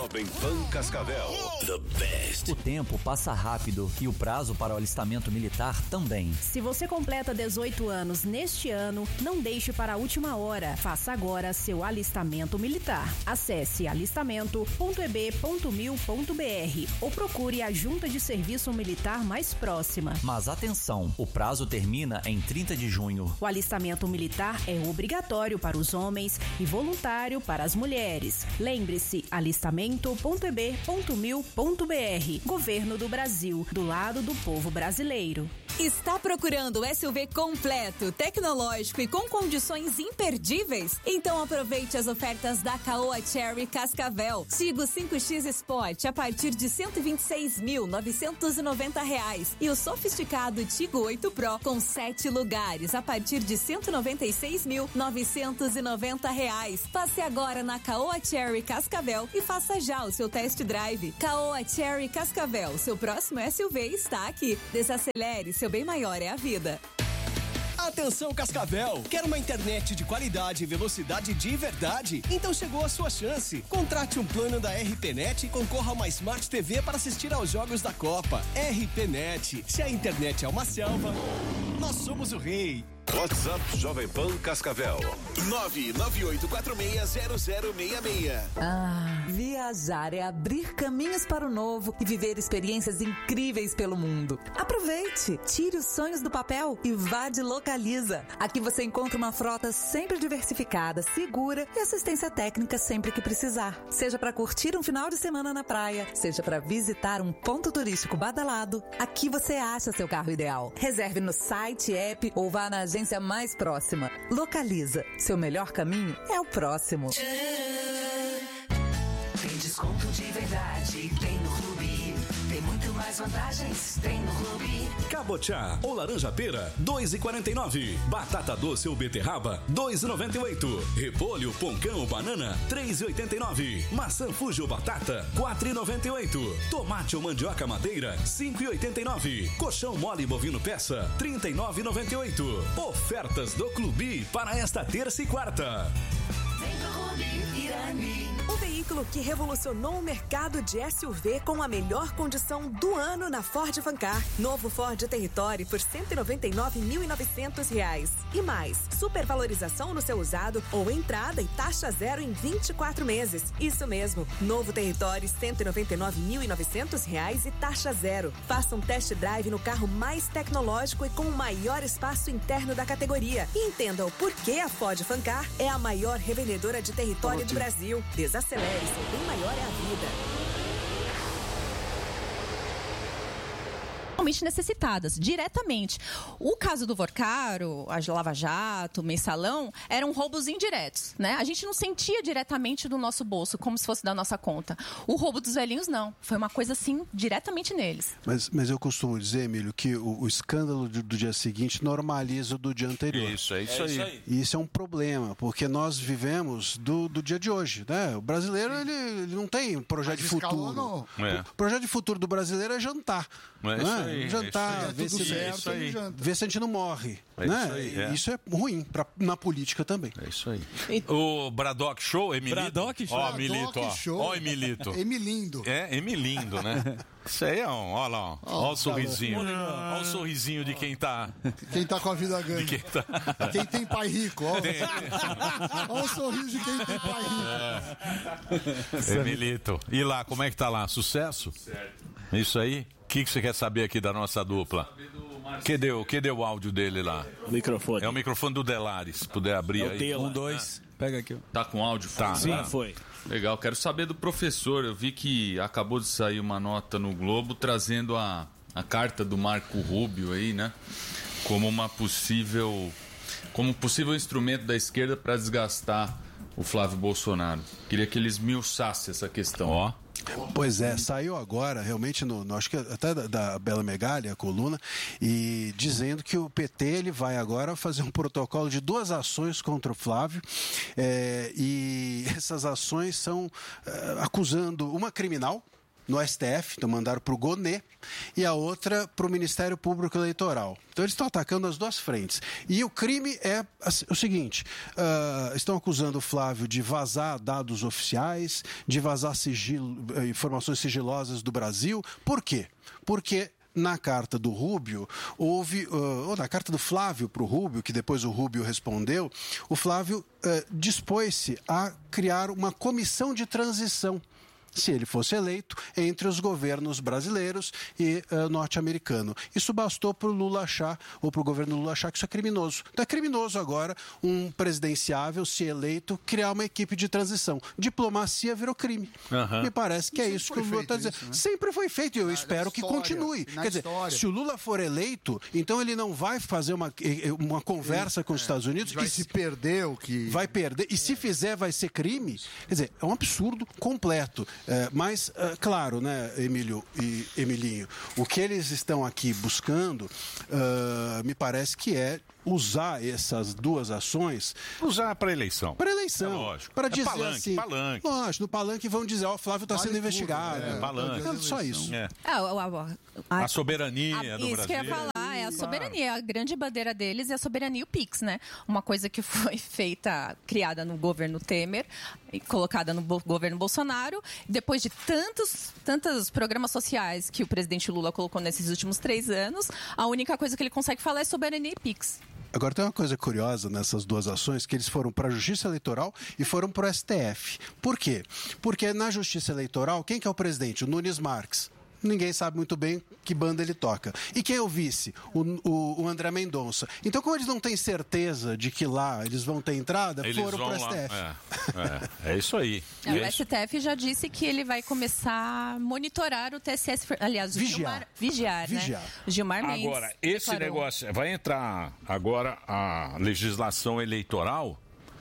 Jovem Pan Cascavel. The best. O tempo passa rápido e o prazo para o alistamento militar também. Se você completa 18 anos neste ano, não deixe para a última hora. Faça agora seu alistamento militar. Acesse alistamento.eb.mil.br ou procure a Junta de Serviço Militar mais próxima. Mas atenção, o prazo termina em 30 de junho. O alistamento militar é obrigatório para os homens e voluntário para as mulheres. Lembre-se, alistamento.eb.mil.br. Governo do Brasil, do lado do povo brasileiro. Está procurando SUV completo, tecnológico e com condições imperdíveis? Então aproveite as ofertas da Caoa Chery Cascavel. Tigo 5X Sport a partir de R$ 126.990 e o sofisticado Tigo 8 Pro com 7 lugares a partir de R$ 196.990. Passe agora na Caoa Chery Cascavel e faça já o seu test drive. Caoa Chery Cascavel, seu próximo SUV está aqui. Desacelere, seu bem maior é a vida. Atenção Cascavel, quer uma internet de qualidade e velocidade de verdade? Então chegou a sua chance. Contrate um plano da RPNet e concorra a uma Smart TV para assistir aos jogos da Copa. RPNet, se a internet é uma selva, nós somos o rei. WhatsApp Jovem Pan Cascavel 998460066. Viajar é abrir caminhos para o novo e viver experiências incríveis pelo mundo. Aproveite, tire os sonhos do papel e vá de Localiza. Aqui você encontra uma frota sempre diversificada, segura e assistência técnica sempre que precisar. Seja para curtir um final de semana na praia, seja para visitar um ponto turístico badalado, aqui você acha seu carro ideal. Reserve no site, app ou vá na agência mais próxima. Localiza. Seu melhor caminho é o próximo. Tem desconto de verdade, tem no Clube. Tem muito mais vantagens, tem no Clube. Cabotiá ou laranja pera, 2,49. Batata doce ou beterraba, 2,98. Repolho, poncão ou banana, 3,89. Maçã fuji ou batata, 4,98. Tomate ou mandioca madeira, 5,89. Colchão mole bovino peça, 39,98. Ofertas do Clube para esta terça e quarta. Vem pro Clube Irani. O veículo que revolucionou o mercado de SUV com a melhor condição do ano na Ford Fancar. Novo Ford Territory por R$ 199.900. E mais, supervalorização no seu usado ou entrada e taxa zero em 24 meses. Isso mesmo, novo Territory R$ 199.900 e taxa zero. Faça um test drive no carro mais tecnológico e com o maior espaço interno da categoria. E entenda o porquê a Ford Fancar é a maior revendedora de Territory do Brasil. Desacelere, seu bem maior é a vida. Realmente necessitadas, diretamente. O caso do Vorcaro, a Lava Jato, o Mensalão, eram roubos indiretos, né? A gente não sentia diretamente do nosso bolso, como se fosse da nossa conta. O roubo dos velhinhos, não. Foi uma coisa, assim, diretamente neles. Mas eu costumo dizer, Emílio, que o escândalo do dia seguinte normaliza o do dia anterior. Isso, é isso aí. E isso é um problema, porque nós vivemos do dia de hoje, né? O brasileiro, ele não tem projeto de futuro. O projeto de futuro do brasileiro é jantar. Isso aí. Jantar, ver se a gente não morre. Isso é ruim na política também. É isso aí. O Braddock Show, Emilito. Braddock Show. Ó, Emilito, ó. Ó, Emilito. Emilindo. É, Emilindo, né? Isso aí é ó lá, ó o sorrisinho. Ó o sorrisinho de quem tá... Quem tá com a vida ganha. Quem tem pai rico, ó. Ó o sorriso de quem tem pai rico. Emilito. E lá, como é que tá lá? Sucesso? Certo. Isso aí? O que você quer saber aqui da nossa dupla? Cadê o áudio dele lá? O microfone. É o microfone do Delares, se puder abrir aí. 1, 2, pega aqui. Tá com áudio? Tá. Sim, foi. Legal, quero saber do professor. Eu vi que acabou de sair uma nota no Globo trazendo a carta do Marco Rubio aí, né? Como possível instrumento da esquerda para desgastar o Flávio Bolsonaro. Queria que ele esmiuçasse essa questão. Ó. Pois é, saiu agora realmente acho que até da Bela Megali, a coluna, e dizendo que o PT ele vai agora fazer um protocolo de 2 ações contra o Flávio, e essas ações são acusando uma criminal, no STF, então mandaram para o GONE, e a outra para o Ministério Público Eleitoral. Então eles estão atacando as duas frentes. E o crime é o seguinte, estão acusando o Flávio de vazar dados oficiais, de vazar informações sigilosas do Brasil. Por quê? Porque na carta do Rubio, ou na carta do Flávio para o Rubio, que depois o Rubio respondeu, o Flávio dispôs-se a criar uma comissão de transição, se ele fosse eleito, entre os governos brasileiros e norte-americano. Isso bastou para o Lula achar, ou para o governo Lula achar que isso é criminoso. Então é criminoso agora um presidenciável, se eleito, criar uma equipe de transição. Diplomacia virou crime. Me parece que é isso que o Lula está dizendo. Né? Sempre foi feito e eu espero que continue. Quer dizer, se o Lula for eleito, então ele não vai fazer uma conversa com os Estados Unidos. Vai se perder o que... Vai perder. E se fizer, vai ser crime. Quer dizer, é um absurdo completo. Mas, claro, né, Emílio e Emilinho, o que eles estão aqui buscando, me parece que é usar essas duas ações... Usar para eleição. Para eleição. É lógico. Para dizer palanque, assim... palanque. Lógico, no palanque vão dizer, o Flávio está sendo investigado. Palanque. Só isso. A soberania do Brasil. Isso que eu ia falar, é a soberania. A grande bandeira deles é a soberania e o PIX, né? Uma coisa que foi criada no governo Temer, colocada no governo Bolsonaro, depois de tantos programas sociais que o presidente Lula colocou nesses últimos 3 anos, a única coisa que ele consegue falar é soberania e PIX. Agora, tem uma coisa curiosa nessas duas ações, que eles foram para a Justiça Eleitoral e foram para o STF. Por quê? Porque na Justiça Eleitoral, quem que é o presidente? O Nunes Marques. Ninguém sabe muito bem que banda ele toca. E quem é o vice? O André Mendonça. Então, como eles não têm certeza de que lá eles vão ter entrada, foram para o STF. É isso aí. O STF já disse que ele vai começar a monitorar o TSS, aliás, vigiar, né? Gilmar Mendes. Agora, esse negócio, vai entrar agora a legislação eleitoral.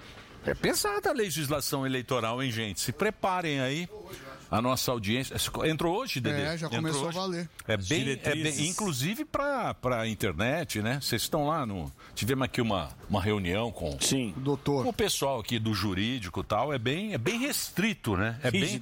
É pesada a legislação eleitoral, hein, gente? Se preparem aí. A nossa audiência... Entrou hoje, Dedê? Já começou a valer. É bem inclusive para a internet, né? Vocês estão lá no... Tivemos aqui uma reunião com doutor. Com o pessoal aqui do jurídico e tal. É bem restrito, né?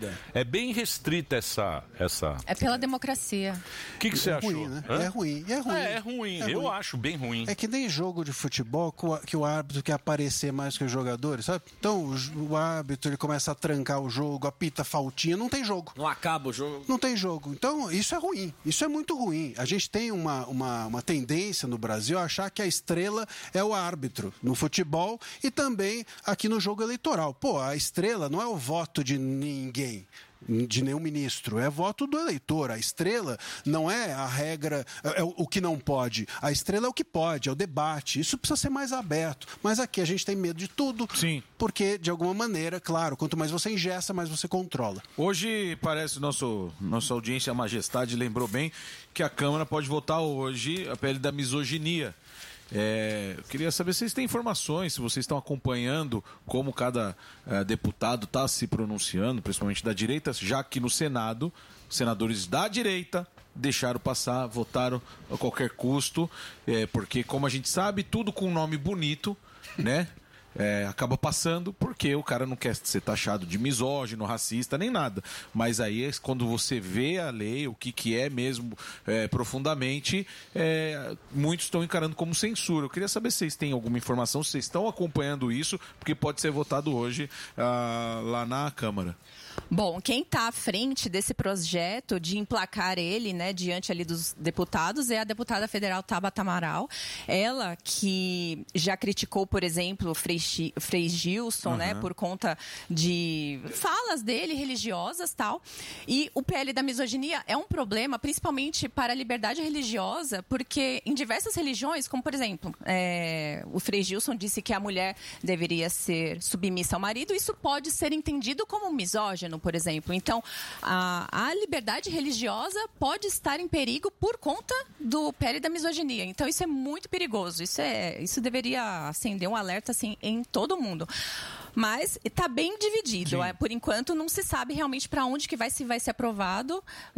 É bem restrita essa... É pela democracia. O que você achou? Ruim, né? É ruim. É ruim. Eu acho bem ruim. É que nem jogo de futebol que o árbitro quer aparecer mais que os jogadores, sabe? Então o árbitro ele começa a trancar o jogo, apita faltinha, não tem jogo. Não acaba o jogo. Não tem jogo. Então, isso é ruim. Isso é muito ruim. A gente tem uma tendência no Brasil a achar que a estrela é o árbitro no futebol e também aqui no jogo eleitoral. Pô, a estrela não é o voto de ninguém, de nenhum ministro, é voto do eleitor. A estrela não é a regra, é o que não pode. A estrela é o que pode, é o debate. Isso precisa ser mais aberto. Mas aqui a gente tem medo de tudo. Sim. Porque, de alguma maneira, claro, quanto mais você engessa, mais você controla. Hoje, parece, nossa audiência, a Majestade, lembrou bem que a Câmara pode votar hoje a PL da misoginia. Eu queria saber se vocês têm informações, se vocês estão acompanhando como cada deputado está se pronunciando, principalmente da direita, já que no Senado, senadores da direita deixaram passar, votaram a qualquer custo, porque, como a gente sabe, tudo com um nome bonito, né? Acaba passando porque o cara não quer ser taxado de misógino, racista, nem nada. Mas aí, quando você vê a lei, o que é mesmo profundamente, muitos estão encarando como censura. Eu queria saber se vocês têm alguma informação, se vocês estão acompanhando isso, porque pode ser votado hoje lá na Câmara. Bom, quem está à frente desse projeto de emplacar ele, né, diante ali dos deputados, é a deputada federal Tabata Amaral. Ela que já criticou, por exemplo, o Frei Gilson, né, por conta de falas dele religiosas e tal. E o PL da misoginia é um problema, principalmente para a liberdade religiosa, porque em diversas religiões, como por exemplo, o Frei Gilson disse que a mulher deveria ser submissa ao marido, isso pode ser entendido como misógino, por exemplo. Então, a liberdade religiosa pode estar em perigo por conta do PL da misoginia. Então, isso é muito perigoso. Isso deveria acender um alerta assim, em todo mundo. Mas está bem dividido. Por enquanto, não se sabe realmente para onde que se vai ser aprovado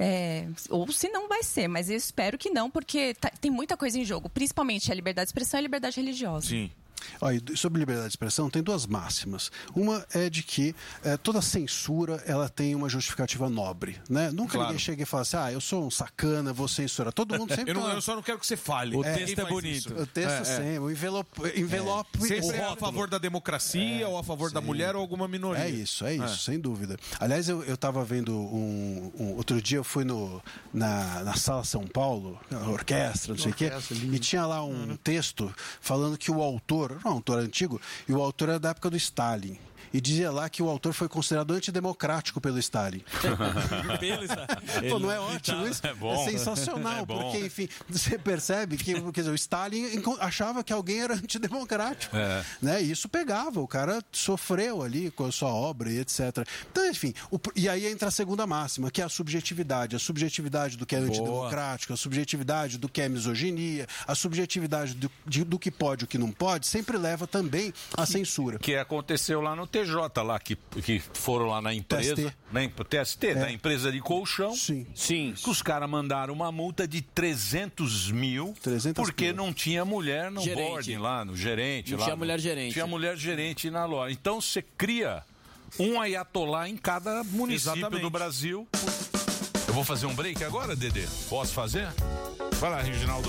ou se não vai ser. Mas eu espero que não, porque tem muita coisa em jogo. Principalmente a liberdade de expressão e a liberdade religiosa. Sim. Olha, sobre liberdade de expressão, tem duas máximas. Uma é de que toda censura ela tem uma justificativa nobre, né? Nunca ninguém chega e fala assim, eu sou um sacana, vou censurar. Todo mundo sempre... eu só não quero que você fale. O texto é bonito. O texto sempre, o envelope... Sempre é a favor da democracia ou a favor da mulher ou alguma minoria. É isso, sem dúvida. Aliás, eu estava vendo outro dia eu fui na Sala São Paulo, na orquestra, não sei o quê, e tinha lá um texto falando que o autor, um autor antigo, e o autor era da época do Stalin. E dizia lá que o autor foi considerado antidemocrático pelo Stalin. Pô, não é ótimo isso? É sensacional, porque, enfim, você percebe que quer dizer, o Stalin achava que alguém era antidemocrático. Né? E isso pegava, o cara sofreu ali com a sua obra e etc. Então, enfim, e aí entra a segunda máxima, que é a subjetividade do que é antidemocrático, a subjetividade do que é misoginia, a subjetividade do que pode e o que não pode, sempre leva também à censura. Que aconteceu lá no TJ, lá, que foram lá na empresa, TST, da empresa de colchão. Sim. Que os caras mandaram uma multa de 300 mil, porque não tinha mulher no boarding lá, no gerente. Não tinha mulher gerente. Tinha mulher gerente na loja. Então você cria um ayatolá em cada município do Brasil. Eu vou fazer um break agora, Dedê? Posso fazer? Vai lá, Reginaldo.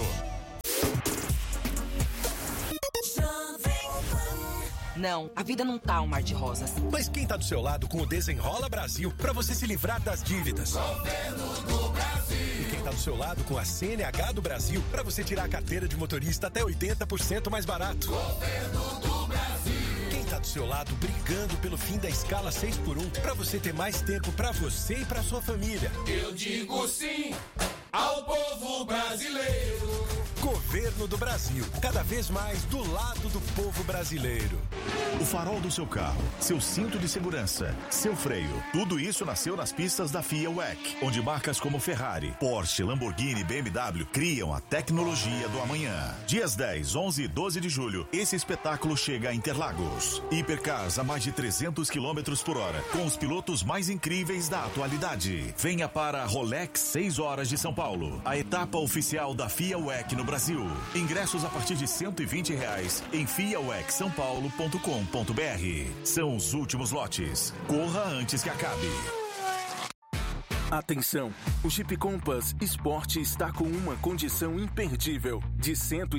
Não, a vida não tá um mar de rosas. Mas quem tá do seu lado com o Desenrola Brasil pra você se livrar das dívidas? Governo do Brasil. E quem tá do seu lado com a CNH do Brasil pra você tirar a carteira de motorista até 80% mais barato? Governo do Brasil. Quem tá do seu lado brigando pelo fim da escala 6x1 pra você ter mais tempo pra você e pra sua família? Eu digo sim ao povo brasileiro. Governo do Brasil, cada vez mais do lado do povo brasileiro. O farol do seu carro, seu cinto de segurança, seu freio, tudo isso nasceu nas pistas da FIA WEC, onde marcas como Ferrari, Porsche, Lamborghini e BMW criam a tecnologia do amanhã. Dias 10, 11 e 12 de julho, esse espetáculo chega a Interlagos. Hipercars a mais de 300 km por hora, com os pilotos mais incríveis da atualidade. Venha para a Rolex 6 horas de São Paulo, a etapa oficial da FIA WEC no Brasil. Ingressos a partir de R$120 em fiawecsaopaulo.com.br. São os últimos lotes. Corra antes que acabe. Atenção, o Jeep Compass Sport está com uma condição imperdível de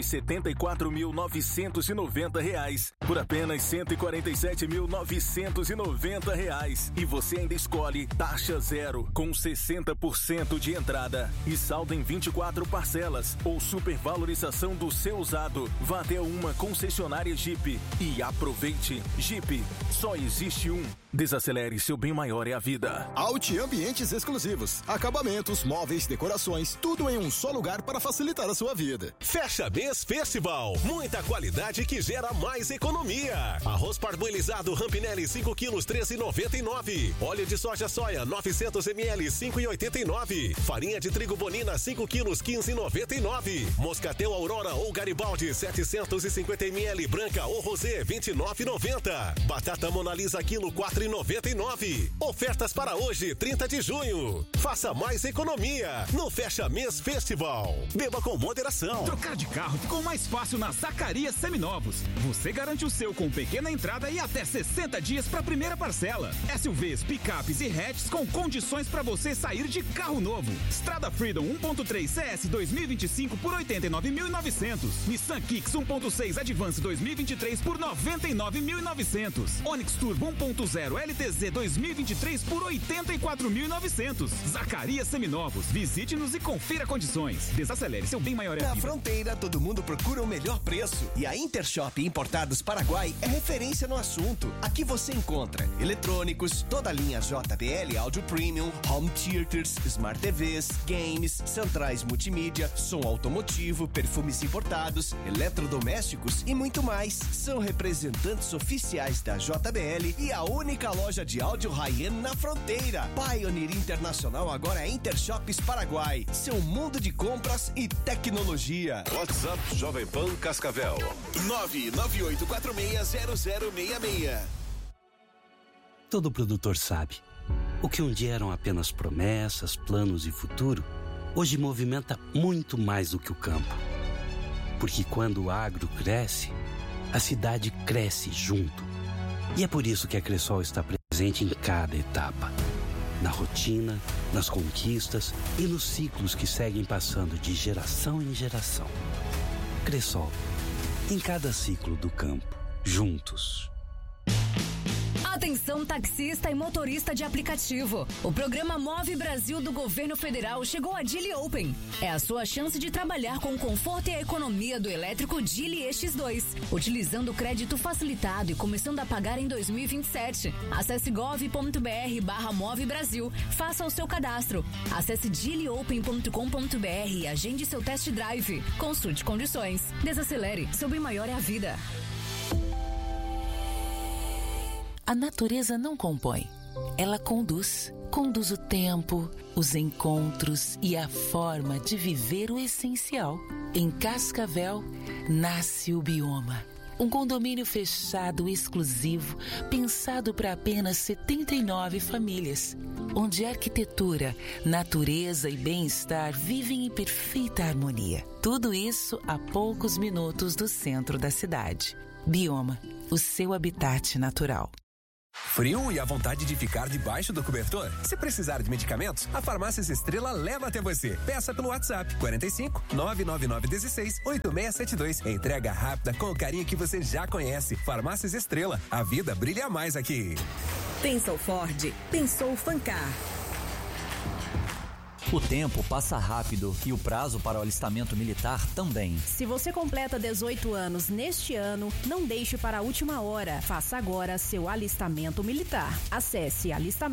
R$174.990 por apenas R$147.990 e você ainda escolhe taxa zero com 60% de entrada e saldo em 24 parcelas ou supervalorização do seu usado. Vá até uma concessionária Jeep e aproveite. Jeep, só existe um. Desacelere, seu bem maior é a vida. Audi Ambientes Exclusivos. Acabamentos, móveis, decorações, tudo em um só lugar para facilitar a sua vida. Fecha mês Festival. Muita qualidade que gera mais economia. Arroz parboilizado Rampinelli 5 quilos 13,99. Óleo de soja soia 900 ml 5,89. Farinha de trigo Bonina 5 quilos 15,99. Moscatel Aurora ou Garibaldi 750 ml branca ou rosé 29,90. Batata Mona Lisa quilo 4,99. Ofertas para hoje, 30 de junho. Faça mais economia no Fecha Mês Festival. Beba com moderação. Trocar de carro ficou mais fácil na Zacarias Seminovos. Você garante o seu com pequena entrada e até 60 dias para a primeira parcela. SUVs, picapes e hatches com condições para você sair de carro novo. Strada Freedom 1.3 CS 2025 por 89.900. Nissan Kicks 1.6 Advance 2023 por 99.900. Onix Turbo 1.0 LTZ 2023 por 84.900. Zacarias Seminovos. Visite-nos e confira condições. Desacelere, seu bem maior é a vida. Na fronteira, todo mundo procura o melhor preço. E a Intershop Importados Paraguai é referência no assunto. Aqui você encontra eletrônicos, toda a linha JBL Audio Premium, Home Theaters, Smart TVs, games, centrais multimídia, som automotivo, perfumes importados, eletrodomésticos e muito mais. São representantes oficiais da JBL e a única loja de áudio high-end na fronteira. Pioneer Internacional agora é Intershops Paraguai. Seu mundo de compras e tecnologia. WhatsApp Jovem Pan Cascavel. 998460066. Todo produtor sabe. O que um dia eram apenas promessas, planos e futuro, hoje movimenta muito mais do que o campo. Porque quando o agro cresce, a cidade cresce junto. E é por isso que a Cressol está presente em cada etapa. Na rotina, nas conquistas e nos ciclos que seguem passando de geração em geração. Cressol, em cada ciclo do campo, juntos. Atenção taxista e motorista de aplicativo. O programa Move Brasil do Governo Federal chegou a Geely Open. É a sua chance de trabalhar com o conforto e a economia do elétrico Geely EX2, utilizando crédito facilitado e começando a pagar em 2027. Acesse gov.br/Move Brasil, faça o seu cadastro. Acesse geelyopen.com.br e agende seu test drive. Consulte condições. Desacelere. Seu bem maior é a vida. A natureza não compõe, ela conduz. Conduz o tempo, os encontros e a forma de viver o essencial. Em Cascavel, nasce o Bioma. Um condomínio fechado exclusivo, pensado para apenas 79 famílias. Onde arquitetura, natureza e bem-estar vivem em perfeita harmonia. Tudo isso a poucos minutos do centro da cidade. Bioma, o seu habitat natural. Frio e a vontade de ficar debaixo do cobertor? Se precisar de medicamentos, a Farmácias Estrela leva até você. Peça pelo WhatsApp 45 999 16 8672. Entrega rápida com o carinho que você já conhece. Farmácias Estrela, a vida brilha mais aqui. Pensou Ford, pensou Fancar. O tempo passa rápido e o prazo para o alistamento militar também. Se você completa 18 anos neste ano, não deixe para a última hora. Faça agora seu alistamento militar. Acesse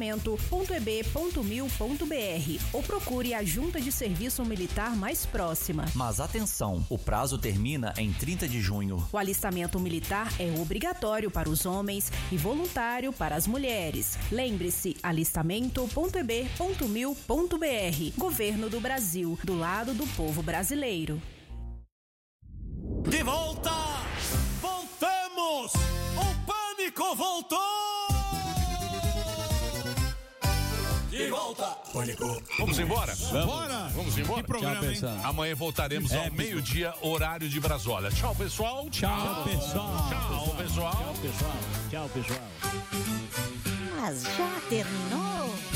alistamento.eb.mil.br ou procure a Junta de Serviço Militar mais próxima. Mas atenção, o prazo termina em 30 de junho. O alistamento militar é obrigatório para os homens e voluntário para as mulheres. Lembre-se, alistamento.eb.mil.br. Governo do Brasil, do lado do povo brasileiro. De volta! Voltamos! O pânico voltou! De volta! Pânico! Vamos embora? Bora! Vamos embora? Que programa, Tchau, pessoal. Amanhã voltaremos ao meio-dia, horário de Brasólia. Tchau, pessoal. Tchau, pessoal. Tchau, pessoal. Tchau, pessoal. Tchau, pessoal. Mas já terminou?